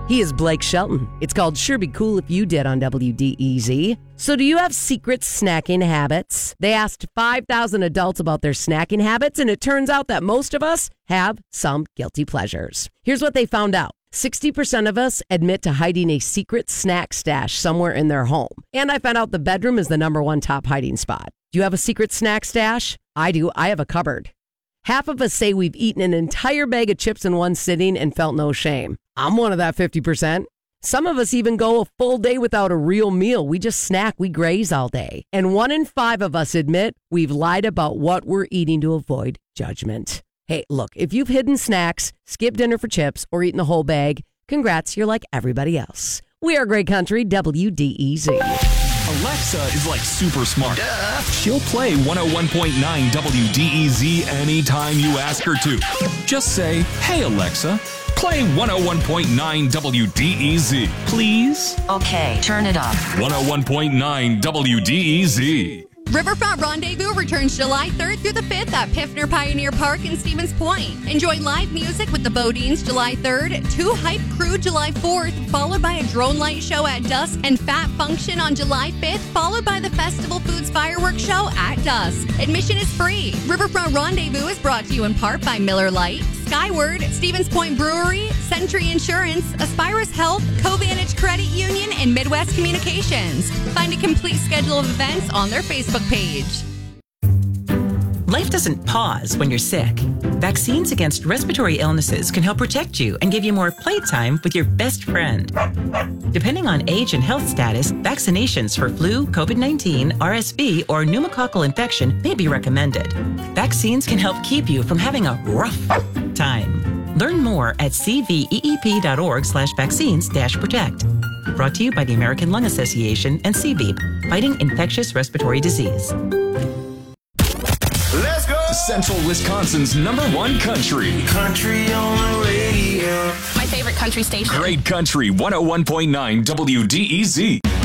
He is Blake Shelton. It's called Sure Be Cool If You Did on WDEZ. So do you have secret snacking habits? They asked 5,000 adults about their snacking habits, and it turns out that most of us have some guilty pleasures. Here's what they found out. 60% of us admit to hiding a secret snack stash somewhere in their home. And I found out the bedroom is the #1 top hiding spot. Do you have a secret snack stash? I do. I have a cupboard. Half of us say we've eaten an entire bag of chips in one sitting and felt no shame. I'm one of that 50%. Some of us even go a full day without a real meal. We just snack, we graze all day. And 1 in 5 of us admit we've lied about what we're eating to avoid judgment. Hey, look, if you've hidden snacks, skipped dinner for chips, or eaten the whole bag, congrats, you're like everybody else. We are Great Country, WDEZ. Alexa is like super smart. Duh. She'll play 101.9 WDEZ anytime you ask her to. Just say, hey, Alexa, play 101.9 WDEZ, please. Okay, turn it up. 101.9 WDEZ. Riverfront Rendezvous returns July 3rd through the 5th at Piffner Pioneer Park in Stevens Point. Enjoy live music with the Bodines July 3rd, 2 Hype Crew July 4th, followed by a drone light show at dusk, and Fat Function on July 5th, followed by the Festival Foods Fireworks Show at dusk. Admission is free. Riverfront Rendezvous is brought to you in part by Miller Lite, Skyward, Stevens Point Brewery, Century Insurance, Aspirus Health, Covantage Credit Union, and Midwest Communications. Find a complete schedule of events on their Facebook page. Life doesn't pause when you're sick. Vaccines against respiratory illnesses can help protect you and give you more playtime with your best friend. Depending on age and health status, vaccinations for flu, COVID-19, RSV, or pneumococcal infection may be recommended. Vaccines can help keep you from having a rough time. Learn more at cveep.org/vaccines-protect. Brought to you by the American Lung Association and CVEEP, fighting infectious respiratory disease. Let's go! Central Wisconsin's #1 country. Country on the radio. My favorite country station. Great Country 101.9 WDEZ.